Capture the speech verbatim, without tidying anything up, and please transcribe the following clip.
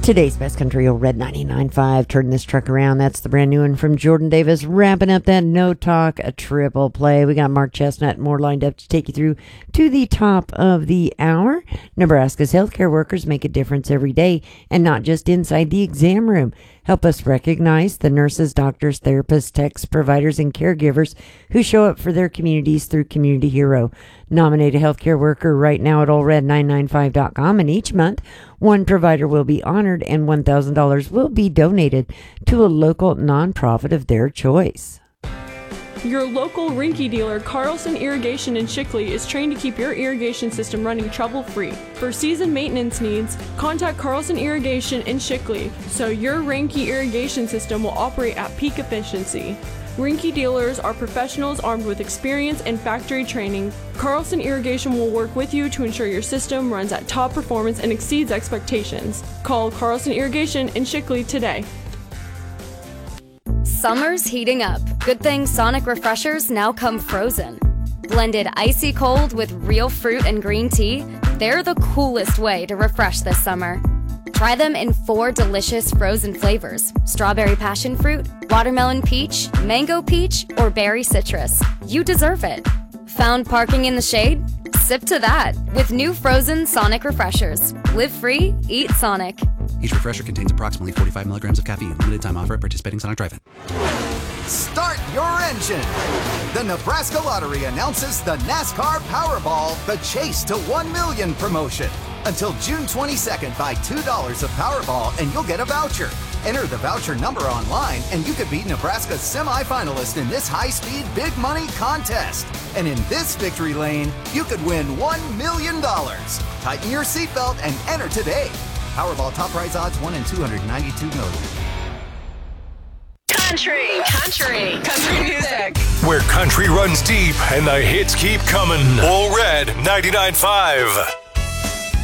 Today's best country, Old Red ninety-nine point five. Turn this truck around. That's the brand new one from Jordan Davis. Wrapping up that no talk, a triple play. We got Mark Chestnut more lined up to take you through to the top of the hour. Nebraska's healthcare workers make a difference every day, and not just inside the exam room. Help us recognize the nurses, doctors, therapists, techs, providers, and caregivers who show up for their communities through Community Hero. Nominate a healthcare worker right now at old red nine nine five dot com, and each month one provider will be honored and one thousand dollars will be donated to a local nonprofit of their choice. Your local Rinky dealer, Carlson Irrigation in Shickley, is trained to keep your irrigation system running trouble-free. For season maintenance needs, contact Carlson Irrigation in Shickley so your Rinky irrigation system will operate at peak efficiency. Rinky dealers are professionals armed with experience and factory training. Carlson Irrigation will work with you to ensure your system runs at top performance and exceeds expectations. Call Carlson Irrigation in Shickley today. Summer's heating up. Good thing Sonic Refreshers now come frozen. Blended icy cold with real fruit and green tea, they're the coolest way to refresh this summer. Try them in four delicious frozen flavors: strawberry passion fruit, watermelon peach, mango peach, or berry citrus. You deserve it. Found parking in the shade? Sip to that with new frozen Sonic Refreshers. Live free, eat Sonic. Each refresher contains approximately forty-five milligrams of caffeine. Limited time offer at participating Sonic Drive-In. Start your engine! The Nebraska Lottery announces the NASCAR Powerball, the Chase to one million promotion. Until June twenty-second, buy two dollars of Powerball and you'll get a voucher. Enter the voucher number online and you could be Nebraska's semifinalist in this high-speed big money contest. And in this victory lane, you could win one million dollars. Tighten your seatbelt and enter today. Powerball top prize odds one in two hundred ninety-two million. Country, country, country music. Where country runs deep and the hits keep coming. All Red ninety-nine point five.